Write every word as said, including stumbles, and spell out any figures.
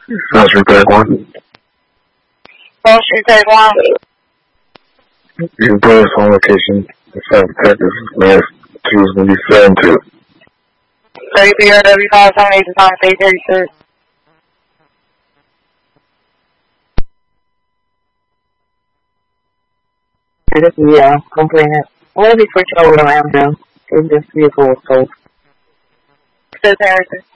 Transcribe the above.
South Street Tech one. South Street Tech one. You can put us on location. The South Texas Mass two is going to be seven two. thirty P R W five seven eight to time state thirty-six. Yeah, complainant. We'll be switching over to Amdo if this vehicle was sold. Says Harrison.